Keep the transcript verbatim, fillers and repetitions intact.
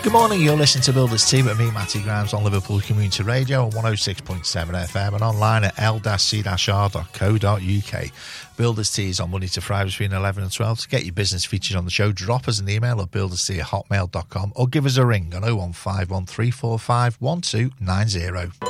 Good morning, you're listening to Builders Tea with me, Matty Grimes, on Liverpool Community Radio on one oh six point seven F M and online at l c r dot co dot u k. Builders Tea is on Monday to Friday between eleven and twelve. To get your business featured on the show, drop us an email at builderstea at hotmail dot com or give us a ring on oh one five one three four five one two nine zero.